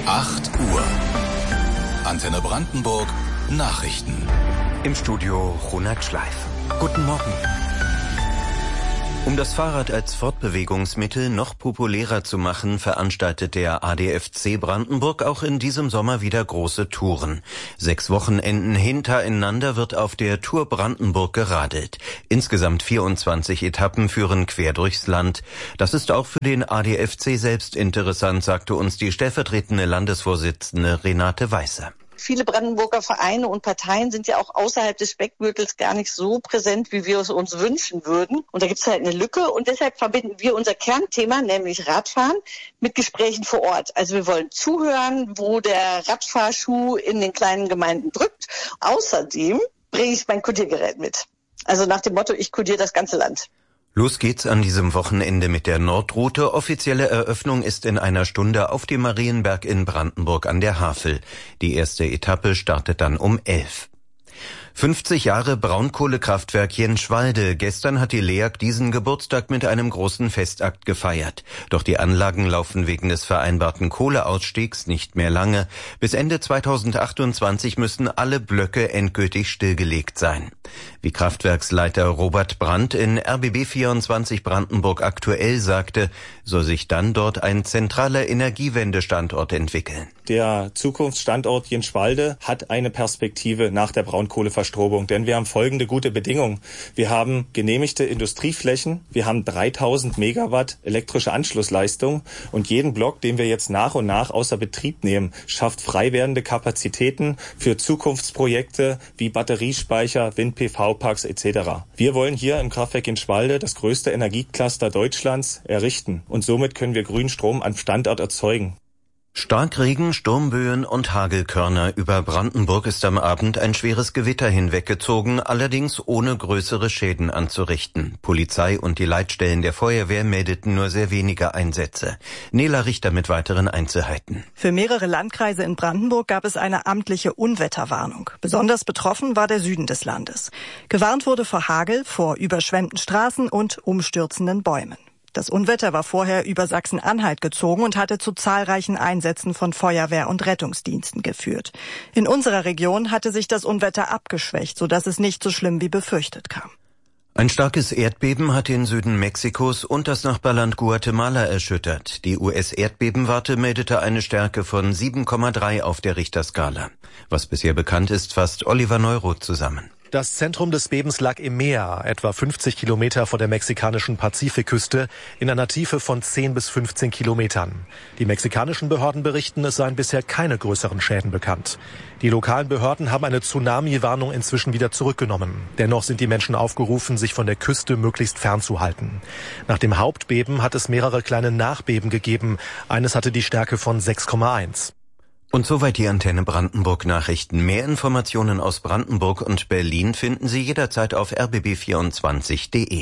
8 Uhr. Antenne Brandenburg Nachrichten. Im Studio Ronald Schleif. Guten Morgen. Um das Fahrrad als Fortbewegungsmittel noch populärer zu machen, veranstaltet der ADFC Brandenburg auch in diesem Sommer wieder große Touren. 6 Wochenenden hintereinander wird auf der Tour Brandenburg geradelt. Insgesamt 24 Etappen führen quer durchs Land. Das ist auch für den ADFC selbst interessant, sagte uns die stellvertretende Landesvorsitzende Renate Weißer. Viele Brandenburger Vereine und Parteien sind ja auch außerhalb des Speckgürtels gar nicht so präsent, wie wir es uns wünschen würden. Und da gibt es halt eine Lücke und deshalb verbinden wir unser Kernthema, nämlich Radfahren, mit Gesprächen vor Ort. Also wir wollen zuhören, wo der Radfahrschuh in den kleinen Gemeinden drückt. Außerdem bringe ich mein Kodiergerät mit. Also nach dem Motto, ich kodiere das ganze Land. Los geht's an diesem Wochenende mit der Nordroute. Offizielle Eröffnung ist in einer Stunde auf dem Marienberg in Brandenburg an der Havel. Die erste Etappe startet dann um 11. 50 Jahre Braunkohlekraftwerk Jenschwalde. Gestern hat die LEAG diesen Geburtstag mit einem großen Festakt gefeiert. Doch die Anlagen laufen wegen des vereinbarten Kohleausstiegs nicht mehr lange. Bis Ende 2028 müssen alle Blöcke endgültig stillgelegt sein. Wie Kraftwerksleiter Robert Brandt in RBB 24 Brandenburg aktuell sagte, soll sich dann dort ein zentraler Energiewendestandort entwickeln. Der Zukunftsstandort Jenschwalde hat eine Perspektive nach der Braunkohleverstromung, denn wir haben folgende gute Bedingungen. Wir haben genehmigte Industrieflächen, wir haben 3000 Megawatt elektrische Anschlussleistung und jeden Block, den wir jetzt nach und nach außer Betrieb nehmen, schafft frei werdende Kapazitäten für Zukunftsprojekte wie Batteriespeicher, Wind-PV-Parks etc. Wir wollen hier im Kraftwerk Jenschwalde das größte Energiecluster Deutschlands errichten und somit können wir grünen Strom am Standort erzeugen. Starkregen, Sturmböen und Hagelkörner. Über Brandenburg ist am Abend ein schweres Gewitter hinweggezogen, allerdings ohne größere Schäden anzurichten. Polizei und die Leitstellen der Feuerwehr meldeten nur sehr wenige Einsätze. Nela Richter mit weiteren Einzelheiten. Für mehrere Landkreise in Brandenburg gab es eine amtliche Unwetterwarnung. Besonders betroffen war der Süden des Landes. Gewarnt wurde vor Hagel, vor überschwemmten Straßen und umstürzenden Bäumen. Das Unwetter war vorher über Sachsen-Anhalt gezogen und hatte zu zahlreichen Einsätzen von Feuerwehr und Rettungsdiensten geführt. In unserer Region hatte sich das Unwetter abgeschwächt, sodass es nicht so schlimm wie befürchtet kam. Ein starkes Erdbeben hat den Süden Mexikos und das Nachbarland Guatemala erschüttert. Die US-Erdbebenwarte meldete eine Stärke von 7,3 auf der Richterskala. Was bisher bekannt ist, fasst Oliver Neuroth zusammen. Das Zentrum des Bebens lag im Meer, etwa 50 Kilometer vor der mexikanischen Pazifikküste, in einer Tiefe von 10 bis 15 Kilometern. Die mexikanischen Behörden berichten, es seien bisher keine größeren Schäden bekannt. Die lokalen Behörden haben eine Tsunami-Warnung inzwischen wieder zurückgenommen. Dennoch sind die Menschen aufgerufen, sich von der Küste möglichst fernzuhalten. Nach dem Hauptbeben hat es mehrere kleine Nachbeben gegeben. Eines hatte die Stärke von 6,1. Und soweit die Antenne Brandenburg Nachrichten. Mehr Informationen aus Brandenburg und Berlin finden Sie jederzeit auf rbb24.de.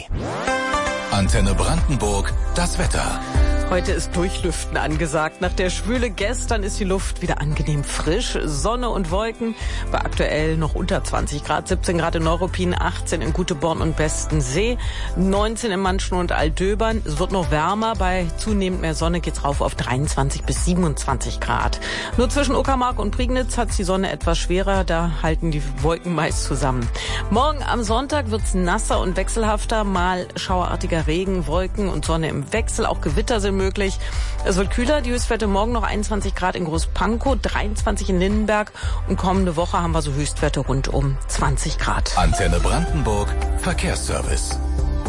Antenne Brandenburg, das Wetter. Heute ist Durchlüften angesagt. Nach der Schwüle gestern ist die Luft wieder angenehm frisch. Sonne und Wolken bei aktuell noch unter 20 Grad, 17 Grad in Neuruppin, 18 in Güteborn und Bestensee, 19 in Manschen und Altdöbern. Es wird noch wärmer. Bei zunehmend mehr Sonne geht's rauf auf 23 bis 27 Grad. Nur zwischen Uckermark und Prignitz hat's die Sonne etwas schwerer. Da halten die Wolken meist zusammen. Morgen am Sonntag wird's nasser und wechselhafter. Mal schauerartiger Regen, Wolken und Sonne im Wechsel. Auch Gewitter sind möglich. Es wird kühler, die Höchstwerte morgen noch 21 Grad in Großpankow, 23 in Lindenberg und kommende Woche haben wir so Höchstwerte rund um 20 Grad. Antenne Brandenburg, Verkehrsservice.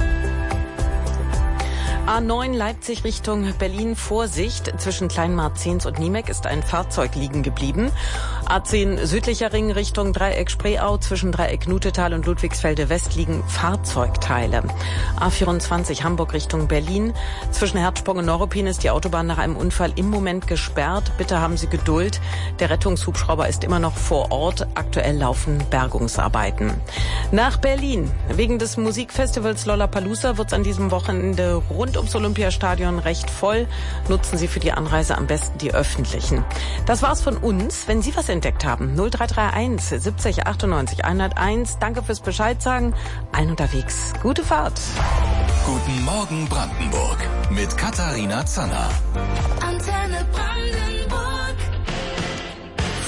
A9 Leipzig Richtung Berlin, Vorsicht. Zwischen Kleinmarzens und Niemek ist ein Fahrzeug liegen geblieben. A10 südlicher Ring Richtung Dreieck Spreeau. Zwischen Dreieck Nutetal und Ludwigsfelde West liegen Fahrzeugteile. A24 Hamburg Richtung Berlin. Zwischen Herzsprung und Neuruppin ist die Autobahn nach einem Unfall im Moment gesperrt. Bitte haben Sie Geduld. Der Rettungshubschrauber ist immer noch vor Ort. Aktuell laufen Bergungsarbeiten. Nach Berlin. Wegen des Musikfestivals Lollapalooza wird es an diesem Wochenende rund ums Olympiastadion recht voll. Nutzen Sie für die Anreise am besten die öffentlichen. Das war's von uns. Wenn Sie was entdeckt haben, 0331 70 98 101. Danke fürs Bescheid sagen. Allen unterwegs. Gute Fahrt. Guten Morgen Brandenburg mit Katharina Zanner. Antenne Brandenburg.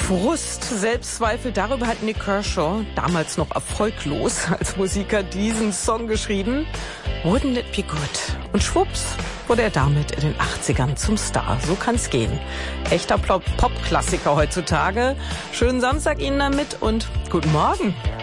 Frust, Selbstzweifel, darüber hat Nick Kershaw, damals noch erfolglos als Musiker, diesen Song geschrieben. Wouldn't it be good? Und schwupps wurde er damit in den 80ern zum Star. So kann's gehen. Echter Pop-Klassiker heutzutage. Schönen Samstag Ihnen damit und guten Morgen.